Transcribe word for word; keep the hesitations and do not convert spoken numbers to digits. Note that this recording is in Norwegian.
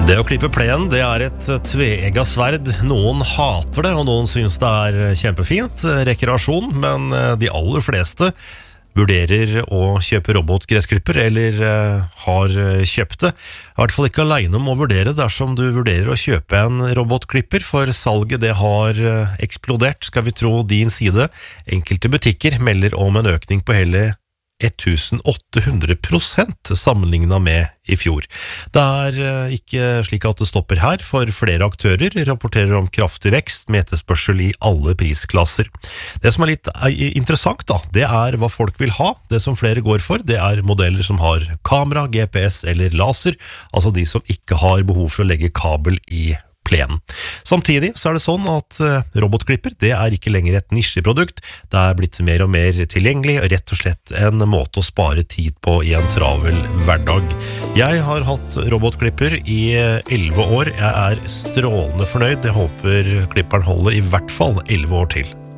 Det å klippe plen, det er et tveegget sverd. Noen hater det, og noen synes det er kjempefint, rekreasjon, men de aller fleste vurderer å kjøpe robotgressklipper, eller uh, har kjøpt det. I hvert fall ikke alene om å vurdere dersom du vurderer å kjøpe en robotklipper, for salget det har uh, eksplodert, skal vi tro din side. Enkelte butikker melder om en økning på hele åtte hundre prosent sammenlignet med i fjor. Det er uh, ikke slik at det stopper her, for flere aktører rapporterer om kraftig vekst med etterspørsel i alle prisklasser. Det som er litt uh, interessant da, det er hva folk vil ha. Det som flere går for, det er modeller som har kamera, G P S eller laser, altså de som ikke har behov for å legge kabel i plenen. Samtidig så er det sånn at robotklipper, det er ikke lenger et nisjeprodukt. Det er blitt mer og mer tilgjengelig, og rett og slett en måte å spare tid på i en travel hverdag. Jeg har hatt robotklipper i elleve år. Jeg er strålende fornøyd. Jeg håper klipperen holder i hvert fall elleve år til.